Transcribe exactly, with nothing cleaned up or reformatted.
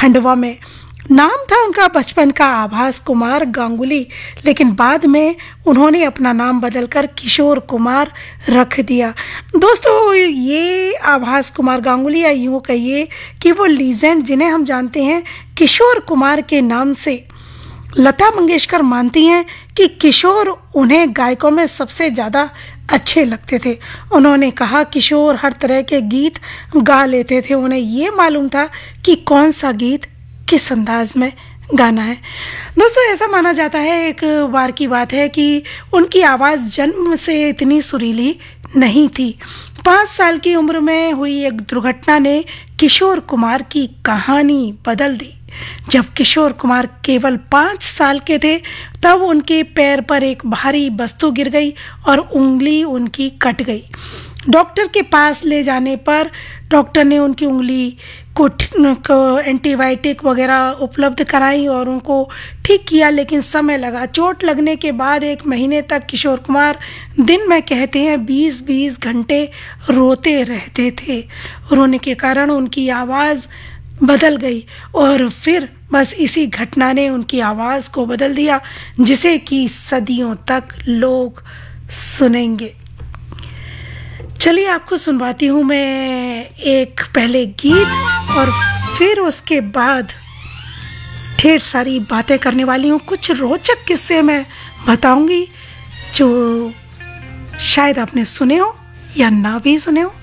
खंडवा में। नाम था उनका बचपन का आभास कुमार गांगुली, लेकिन बाद में उन्होंने अपना नाम बदलकर किशोर कुमार रख दिया। दोस्तों, ये आभास कुमार गांगुली, या यूँ कहिए कि वो लीजेंड जिन्हें हम जानते हैं किशोर कुमार के नाम से, लता मंगेशकर मानती हैं कि किशोर उन्हें गायकों में सबसे ज़्यादा अच्छे लगते थे। उन्होंने कहा किशोर हर तरह के गीत गा लेते थे, उन्हें ये मालूम था कि कौन सा गीत किस अंदाज में गाना है। दोस्तों, ऐसा माना जाता है, एक बार की बात है कि उनकी आवाज़ जन्म से इतनी सुरीली नहीं थी। पाँच साल की उम्र में हुई एक दुर्घटना ने किशोर कुमार की कहानी बदल दी। जब किशोर कुमार केवल पाँच साल के थे, तब उनके पैर पर एक भारी वस्तु गिर गई और उंगली उनकी कट गई। डॉक्टर के पास ले जाने पर डॉक्टर ने उनकी उंगली को, को एंटीबायोटिक वगैरह उपलब्ध कराई और उनको ठीक किया, लेकिन समय लगा। चोट लगने के बाद एक महीने तक किशोर कुमार दिन में कहते हैं बीस बीस घंटे रोते रहते थे। रोने के कारण उनकी आवाज़ बदल गई और फिर बस इसी घटना ने उनकी आवाज़ को बदल दिया, जिसे कि सदियों तक लोग सुनेंगे। चलिए, आपको सुनवाती हूँ मैं एक पहले गीत और फिर उसके बाद ढेर सारी बातें करने वाली हूँ। कुछ रोचक किस्से मैं बताऊंगी जो शायद आपने सुने हो या ना भी सुने हो।